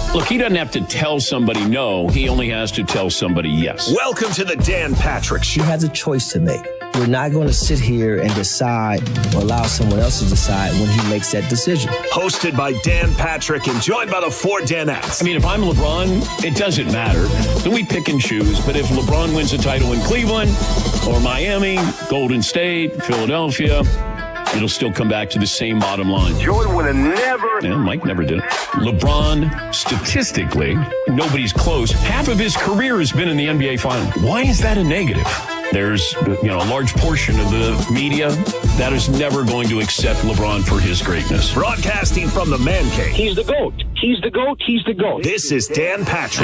Look, he doesn't have to tell somebody no. He only has to tell somebody yes. Welcome to the Dan Patrick Show. He has a choice to make. We're not going to sit here and decide or allow someone else to decide when he makes that decision. Hosted by Dan Patrick and joined by the 4 Danettes. I mean, if I'm LeBron, it doesn't matter. Then we pick and choose. But if LeBron wins a title in Cleveland or Miami, Golden State, Philadelphia, it'll still come back to the same bottom line. Jordan would have never. Yeah, Mike never did it. LeBron, statistically, nobody's close. Half of his career has been in the NBA Finals. Why is that a negative? There's, a large portion of the media that is never going to accept LeBron for his greatness. Broadcasting from the Man Cave. He's the GOAT. He's the GOAT. He's the GOAT. This is Dan Patrick.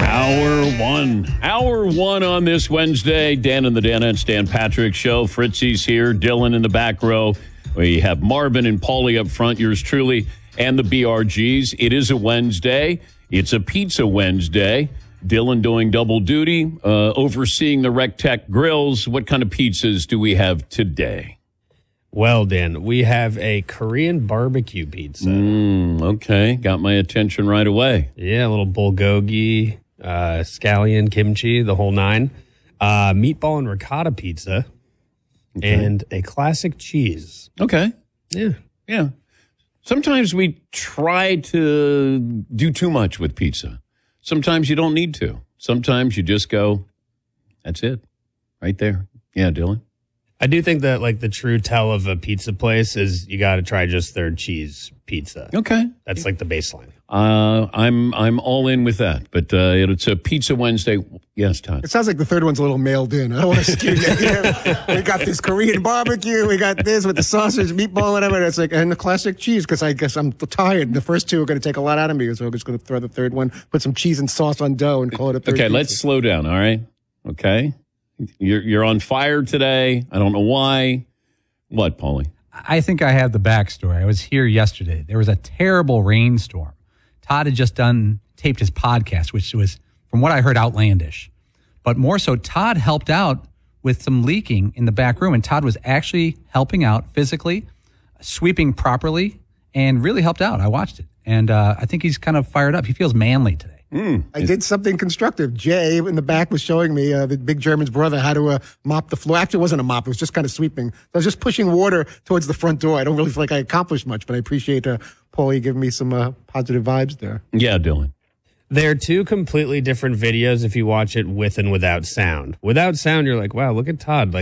Hour one on this Wednesday. Dan and the Danettes, Dan Patrick Show. Fritzy's here. Dylan in the back row. We have Marvin and Paulie up front, yours truly, and the BRGs. It is a Wednesday. It's a Pizza Wednesday. Dylan doing double duty, overseeing the Rec Tech grills. What kind of pizzas do we have today? Well, Dan, we have a Korean barbecue pizza. Okay, got my attention right away. Yeah, a little bulgogi, scallion, kimchi, the whole nine. Meatball and ricotta pizza, and a classic cheese. Okay. Yeah. Sometimes we try to do too much with pizza. Sometimes you don't need to. Sometimes you just go, that's it, right there. Yeah, Dylan? I do think that, the true tell of a pizza place is you got to try just their cheese pizza. Okay. That's the baseline. I'm all in with that. But it's a Pizza Wednesday. Yes, Todd. It sounds like the third one's a little mailed in. I don't want to skew that. We got this Korean barbecue. We got this with the sausage, meatball, whatever. It's and the classic cheese, because I guess I'm tired. The first two are going to take a lot out of me, so I'm just going to throw the third one, put some cheese and sauce on dough, and call it a third pizza. Let's slow down, all right? Okay? You're on fire today. I don't know why. What, Paulie? I think I have the backstory. I was here yesterday. There was a terrible rainstorm. Todd had just taped his podcast, which was, from what I heard, outlandish. But more so, Todd helped out with some leaking in the back room, and Todd was actually helping out physically, sweeping properly, and really helped out. I watched it, and I think he's kind of fired up. He feels manly today. I did something constructive. Jay in the back was showing me, the big German's brother, how to mop the floor. Actually, it wasn't a mop. It was just kind of sweeping. So I was just pushing water towards the front door. I don't really feel like I accomplished much, but I appreciate Paulie giving me some positive vibes there. Yeah, Dylan. They're two completely different videos if you watch it with and without sound. Without sound, you're like, wow, look at Todd.